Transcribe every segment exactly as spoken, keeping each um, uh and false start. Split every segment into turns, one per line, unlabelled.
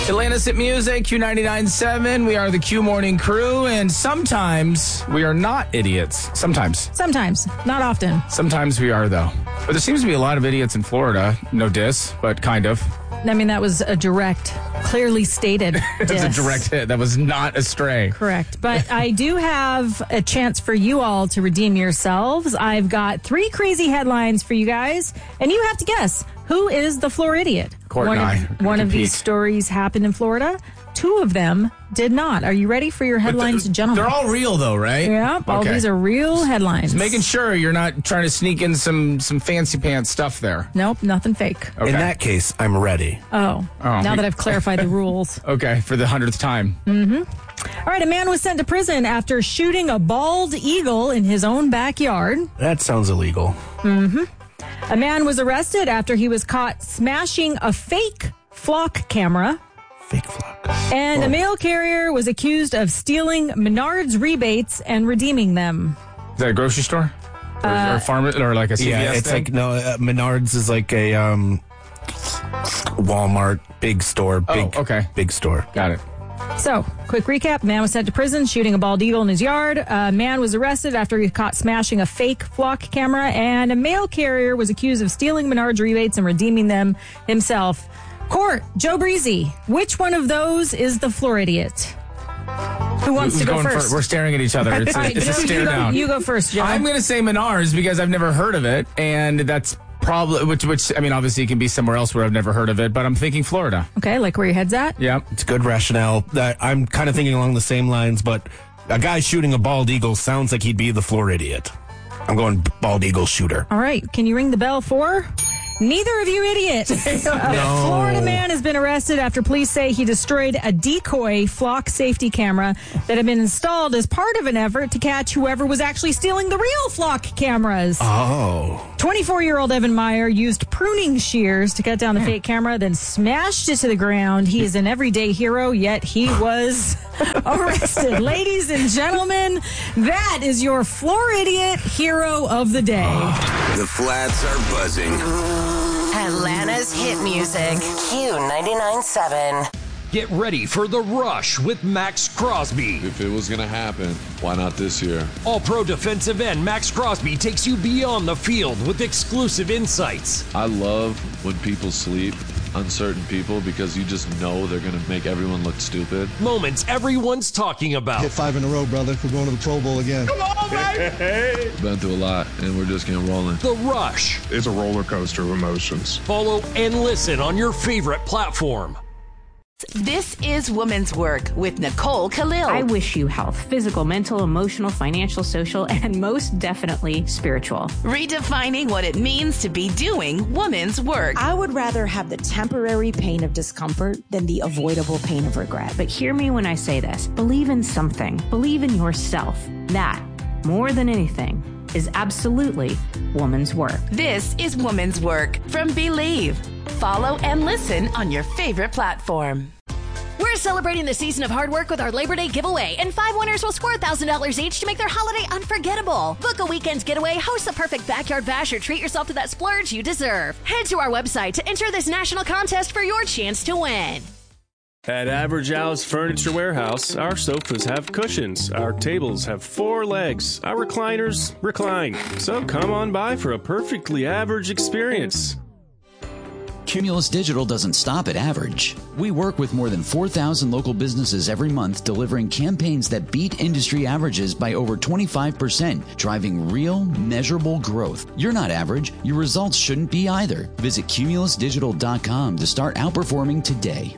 Atlanta's Hit Music, Q ninety-nine point seven. We are the Q Morning Crew, and sometimes we are not idiots. Sometimes.
Sometimes. Not often.
Sometimes we are, though. But there seems to be a lot of idiots in Florida. No diss, but kind of.
I mean, that was a direct, clearly stated
It's
diss.
a direct hit. That was not a stray.
Correct. But I do have a chance for you all to redeem yourselves. I've got three crazy headlines for you guys, and you have to guess, who is the Floridiot?
Court
one
and I
of, one of these stories happened in Florida. Two of them did not. Are you ready for your headlines, gentlemen?
They're all real, though, right?
Yeah, all
Okay.
these are real headlines.
Just making sure you're not trying to sneak in some, some fancy pants stuff there.
Nope, nothing fake.
Okay.
In that case, I'm ready.
Oh,
Oh.
now that I've clarified the rules.
Okay, for the hundredth time.
Mm-hmm. All right, a man was sent to prison after shooting a bald eagle in his own backyard.
That sounds illegal.
Mm-hmm. A man was arrested after he was caught smashing a fake flock camera.
Fake flock.
And
Oh.
a mail carrier was accused of stealing Menards rebates and redeeming them.
Is that a grocery store? Or,
Uh,
or farm or like a C V S
Yeah, it's
thing?
like, no, uh, Menards is like a um, Walmart, big store, big,
Oh, okay.
big store.
Got it.
So, quick recap. Man was sent to prison shooting a bald eagle in his yard. A man was arrested after he was caught smashing a fake flock camera. And a mail carrier was accused of stealing Menards rebates and redeeming them himself. Court, Joe Breezy, which one of those is the Floridiot? Who wants
Who's
to go
going
first?
We're staring at each other. It's a,
All right,
it's a
Joe,
stare
you, go,
down.
you go first, Joe.
I'm going to say Menards because I've never heard of it, and that's probably which, which I mean, obviously it can be somewhere else where I've never heard of it, but I'm thinking Florida.
Okay, like where your head's at?
Yeah,
It's good rationale. That I'm kind of thinking along the same lines, but a guy shooting a bald eagle sounds like he'd be the Floridiot. I'm going bald eagle shooter.
All right, can you ring the bell for? Neither of you idiots. A Florida man has been arrested after police say he destroyed a decoy flock safety camera that had been installed as part of an effort to catch whoever was actually stealing the real flock cameras.
Oh.
twenty-four-year-old Evan Meyer used pruning shears to cut down the fake camera, then smashed it to the ground. He is an everyday hero, yet he was arrested. Ladies and gentlemen, that is your Floridiot hero of the day.
The flats are buzzing.
Atlanta's hit music. Q ninety-nine point seven.
Get ready for The Rush with Max Crosby.
If it was going to happen, why not this year?
All-pro defensive end Max Crosby takes you beyond the field with exclusive insights.
I love when people sleep, uncertain people, because you just know they're going to make everyone look stupid.
Moments everyone's talking about.
Hit five in a row, brother. We're going to the Pro Bowl again.
Come on, baby! Been through a lot, and we're just getting rolling.
The Rush.
It's a roller coaster of emotions.
Follow and listen on your favorite platform.
This is Woman's Work with Nicole Khalil.
I wish you health, physical, mental, emotional, financial, social, and most definitely spiritual.
Redefining what it means to be doing woman's work.
I would rather have the temporary pain of discomfort than the avoidable pain of regret.
But hear me when I say this. Believe in something. Believe in yourself. That, more than anything, is absolutely woman's work.
This is Woman's Work from Believe. Follow and listen on your favorite platform.
We're celebrating the season of hard work with our Labor Day giveaway, and five winners will score one thousand dollars each to make their holiday unforgettable. Book a weekend's getaway, host the perfect backyard bash, or treat yourself to that splurge you deserve. Head to our website to enter this national contest for your chance to win.
At Average Al's Furniture Warehouse, our sofas have cushions, our tables have four legs, our recliners recline. So come on by for a perfectly average experience.
Cumulus Digital doesn't stop at average. We work with more than four thousand local businesses every month, delivering campaigns that beat industry averages by over twenty-five percent, driving real, measurable growth. You're not average. Your results shouldn't be either. Visit cumulus digital dot com to start outperforming today.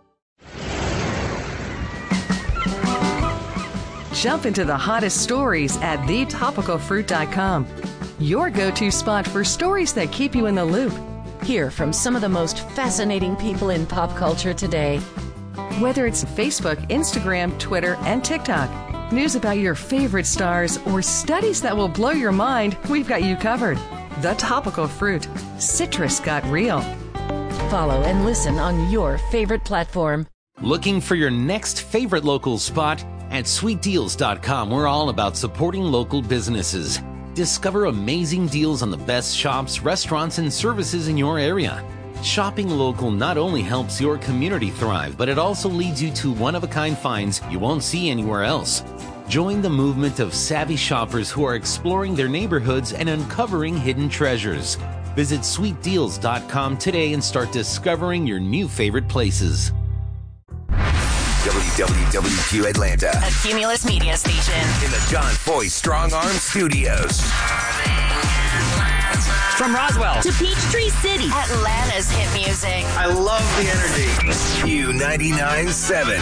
Jump into the hottest stories at the topical fruit dot com. Your go-to spot for stories that keep you in the loop.
Hear from some of the most fascinating people in pop culture today.
Whether it's Facebook, Instagram, Twitter, and TikTok, news about your favorite stars, or studies that will blow your mind, we've got you covered. The Topical Fruit. Citrus got real.
Follow and listen on your favorite platform.
Looking for your next favorite local spot? At sweet deals dot com, we're all about supporting local businesses. Discover amazing deals on the best shops, restaurants, and services in your area. Shopping local not only helps your community thrive, but it also leads you to one-of-a-kind finds you won't see anywhere else. Join the movement of savvy shoppers who are exploring their neighborhoods and uncovering hidden treasures. Visit sweet deals dot com today and start discovering your new favorite places.
W W W Q Atlanta.
A Cumulus media station.
In the John Foy Strong Arm Studios.
From Roswell
to Peachtree City. Atlanta's hit music.
I love the energy. Q ninety-nine point seven.